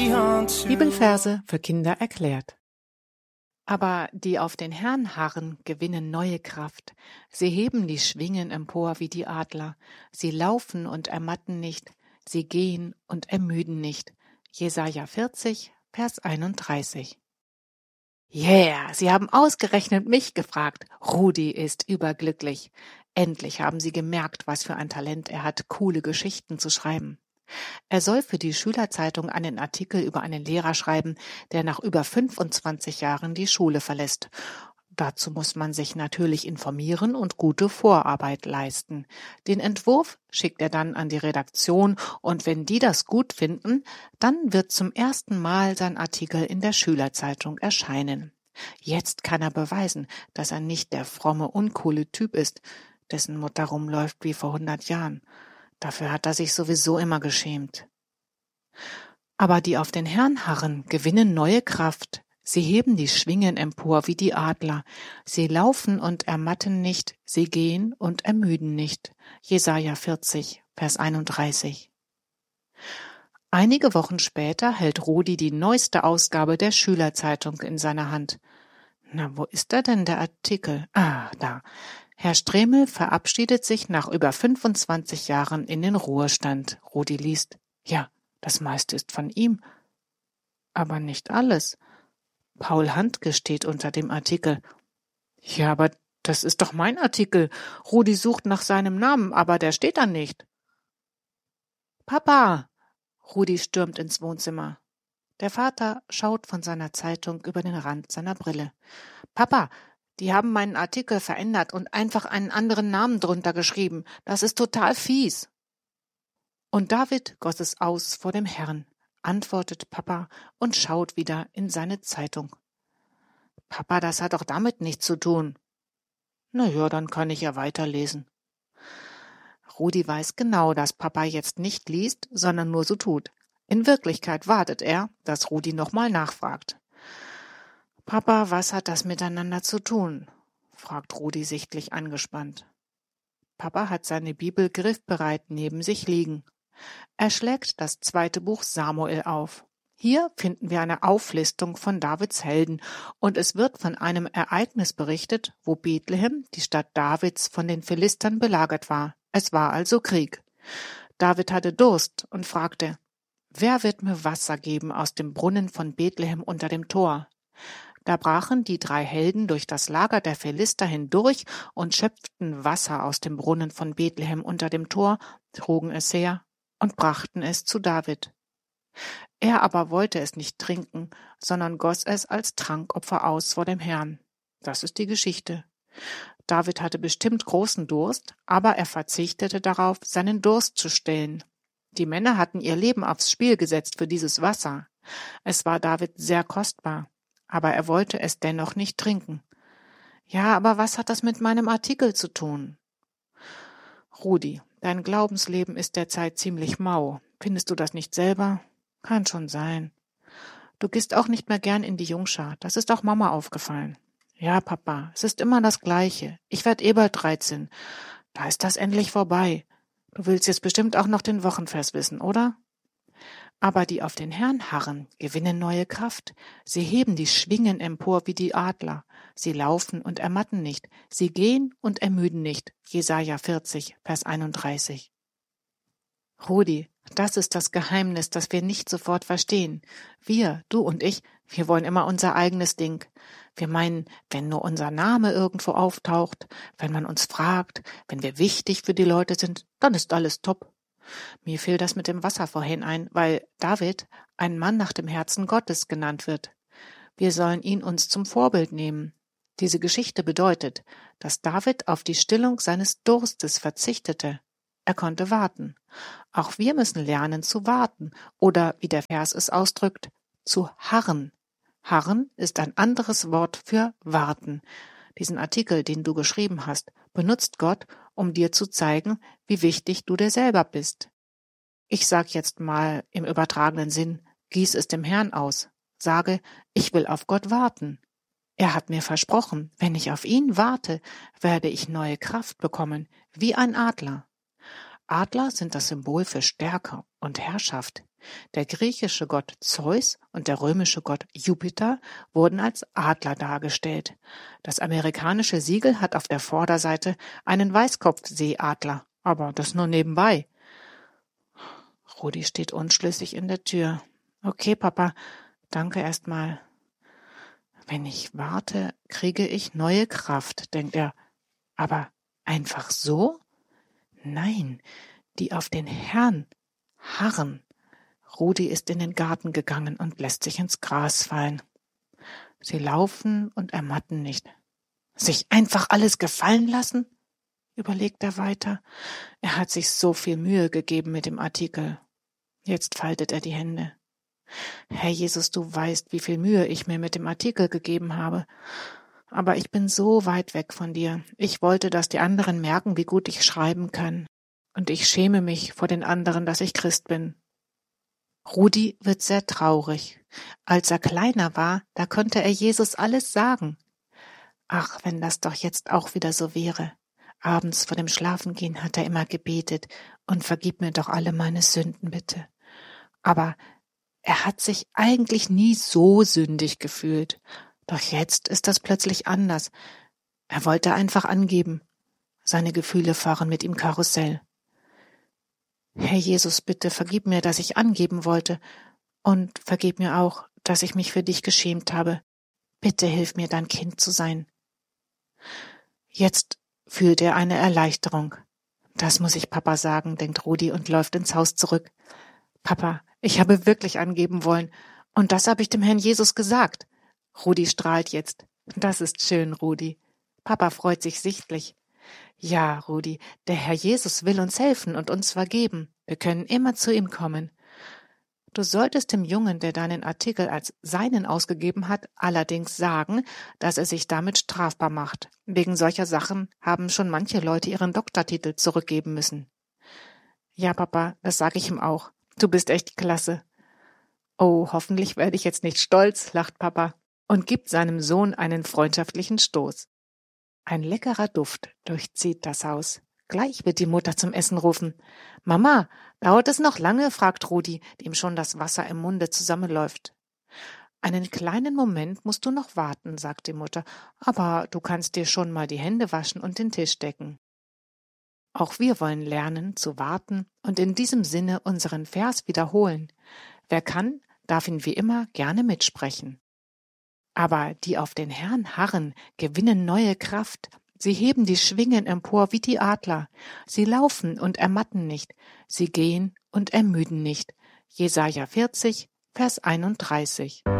Bibelverse für Kinder erklärt. Aber die auf den Herrn harren, gewinnen neue Kraft. Sie heben die Schwingen empor wie die Adler. Sie laufen und ermatten nicht. Sie gehen und ermüden nicht. Jesaja 40, Vers 31. Yeah, Sie haben ausgerechnet mich gefragt. Rudi ist überglücklich. Endlich haben Sie gemerkt, was für ein Talent er hat, coole Geschichten zu schreiben. Er soll für die Schülerzeitung einen Artikel über einen Lehrer schreiben, der nach über 25 Jahren die Schule verlässt. Dazu muss man sich natürlich informieren und gute Vorarbeit leisten. Den Entwurf schickt er dann an die Redaktion und wenn die das gut finden, dann wird zum ersten Mal sein Artikel in der Schülerzeitung erscheinen. Jetzt kann er beweisen, dass er nicht der fromme, uncoole Typ ist, dessen Mutter rumläuft wie vor 100 Jahren. Dafür hat er sich sowieso immer geschämt. Aber die auf den Herrn harren, gewinnen neue Kraft. Sie heben die Schwingen empor wie die Adler. Sie laufen und ermatten nicht, sie gehen und ermüden nicht. Jesaja 40, Vers 31. Einige Wochen später hält Rudi die neueste Ausgabe der Schülerzeitung in seiner Hand. Na, wo ist da denn der Artikel? Ah, da. Herr Stremel verabschiedet sich nach über 25 Jahren in den Ruhestand. Rudi liest. Ja, das meiste ist von ihm. Aber nicht alles. Paul Handke steht unter dem Artikel. Ja, aber das ist doch mein Artikel. Rudi sucht nach seinem Namen, aber der steht da nicht. Papa! Rudi stürmt ins Wohnzimmer. Der Vater schaut von seiner Zeitung über den Rand seiner Brille. Papa! Die haben meinen Artikel verändert und einfach einen anderen Namen drunter geschrieben. Das ist total fies. Und David goss es aus vor dem Herrn, antwortet Papa und schaut wieder in seine Zeitung. Papa, das hat doch damit nichts zu tun. Na ja, dann kann ich ja weiterlesen. Rudi weiß genau, dass Papa jetzt nicht liest, sondern nur so tut. In Wirklichkeit wartet er, dass Rudi nochmal nachfragt. Papa, was hat das miteinander zu tun? Fragt Rudi sichtlich angespannt. Papa hat seine Bibel griffbereit neben sich liegen. Er schlägt das 2. Buch Samuel auf. Hier finden wir eine Auflistung von Davids Helden und es wird von einem Ereignis berichtet, wo Bethlehem, die Stadt Davids, von den Philistern belagert war. Es war also Krieg. David hatte Durst und fragte, wer wird mir Wasser geben aus dem Brunnen von Bethlehem unter dem Tor? Da brachen die 3 Helden durch das Lager der Philister hindurch und schöpften Wasser aus dem Brunnen von Bethlehem unter dem Tor, trugen es her und brachten es zu David. Er aber wollte es nicht trinken, sondern goss es als Trankopfer aus vor dem Herrn. Das ist die Geschichte. David hatte bestimmt großen Durst, aber er verzichtete darauf, seinen Durst zu stillen. Die Männer hatten ihr Leben aufs Spiel gesetzt für dieses Wasser. Es war David sehr kostbar. Aber er wollte es dennoch nicht trinken. Ja, aber was hat das mit meinem Artikel zu tun? Rudi, dein Glaubensleben ist derzeit ziemlich mau. Findest du das nicht selber? Kann schon sein. Du gehst auch nicht mehr gern in die Jungschar. Das ist auch Mama aufgefallen. Ja, Papa, es ist immer das Gleiche. Ich werd bald 13. Da ist das endlich vorbei. Du willst jetzt bestimmt auch noch den Wochenvers wissen, oder? Aber die auf den Herrn harren, gewinnen neue Kraft. Sie heben die Schwingen empor wie die Adler. Sie laufen und ermatten nicht. Sie gehen und ermüden nicht. Jesaja 40, Vers 31. Rudi, das ist das Geheimnis, das wir nicht sofort verstehen. Wir, du und ich, wir wollen immer unser eigenes Ding. Wir meinen, wenn nur unser Name irgendwo auftaucht, wenn man uns fragt, wenn wir wichtig für die Leute sind, dann ist alles top. Mir fiel das mit dem Wasser vorhin ein, weil David ein Mann nach dem Herzen Gottes genannt wird. Wir sollen ihn uns zum Vorbild nehmen. Diese Geschichte bedeutet, dass David auf die Stillung seines Durstes verzichtete. Er konnte warten. Auch wir müssen lernen zu warten oder, wie der Vers es ausdrückt, zu harren. Harren ist ein anderes Wort für warten. Diesen Artikel, den du geschrieben hast, benutzt Gott, um dir zu zeigen, wie wichtig du dir selber bist. Ich sag jetzt mal im übertragenen Sinn, gieß es dem Herrn aus. Sage, ich will auf Gott warten. Er hat mir versprochen, wenn ich auf ihn warte, werde ich neue Kraft bekommen, wie ein Adler. Adler sind das Symbol für Stärke und Herrschaft. Der griechische Gott Zeus und der römische Gott Jupiter wurden als Adler dargestellt. Das amerikanische Siegel hat auf der Vorderseite einen Weißkopfseeadler, aber das nur nebenbei. Rudi steht unschlüssig in der Tür. Okay, Papa, danke erstmal. Wenn ich warte, kriege ich neue Kraft, denkt er. Aber einfach so? Nein, die auf den Herrn harren. Rudi ist in den Garten gegangen und lässt sich ins Gras fallen. Sie laufen und ermatten nicht. Sich einfach alles gefallen lassen? Überlegt er weiter. Er hat sich so viel Mühe gegeben mit dem Artikel. Jetzt faltet er die Hände. Herr Jesus, du weißt, wie viel Mühe ich mir mit dem Artikel gegeben habe. Aber ich bin so weit weg von dir. Ich wollte, dass die anderen merken, wie gut ich schreiben kann. Und ich schäme mich vor den anderen, dass ich Christ bin. Rudi wird sehr traurig. Als er kleiner war, da konnte er Jesus alles sagen. Ach, wenn das doch jetzt auch wieder so wäre. Abends vor dem Schlafengehen hat er immer gebetet, und vergib mir doch alle meine Sünden, bitte. Aber er hat sich eigentlich nie so sündig gefühlt. Doch jetzt ist das plötzlich anders. Er wollte einfach angeben. Seine Gefühle fahren mit ihm Karussell. Herr Jesus, bitte vergib mir, dass ich angeben wollte. Und vergib mir auch, dass ich mich für dich geschämt habe. Bitte hilf mir, dein Kind zu sein. Jetzt fühlt er eine Erleichterung. Das muss ich Papa sagen, denkt Rudi und läuft ins Haus zurück. Papa, ich habe wirklich angeben wollen. Und das habe ich dem Herrn Jesus gesagt. Rudi strahlt jetzt. Das ist schön, Rudi. Papa freut sich sichtlich. Ja, Rudi, der Herr Jesus will uns helfen und uns vergeben. Wir können immer zu ihm kommen. Du solltest dem Jungen, der deinen Artikel als seinen ausgegeben hat, allerdings sagen, dass er sich damit strafbar macht. Wegen solcher Sachen haben schon manche Leute ihren Doktortitel zurückgeben müssen. Ja, Papa, das sage ich ihm auch. Du bist echt klasse. Oh, hoffentlich werde ich jetzt nicht stolz, lacht Papa und gibt seinem Sohn einen freundschaftlichen Stoß. Ein leckerer Duft durchzieht das Haus. Gleich wird die Mutter zum Essen rufen. »Mama, dauert es noch lange?« fragt Rudi, dem schon das Wasser im Munde zusammenläuft. »Einen kleinen Moment musst du noch warten«, sagt die Mutter, »aber du kannst dir schon mal die Hände waschen und den Tisch decken.« Auch wir wollen lernen, zu warten und in diesem Sinne unseren Vers wiederholen. Wer kann, darf ihn wie immer gerne mitsprechen. Aber die auf den Herrn harren, gewinnen neue Kraft. Sie heben die Schwingen empor wie die Adler. Sie laufen und ermatten nicht. Sie gehen und ermüden nicht. Jesaja 40, Vers 31.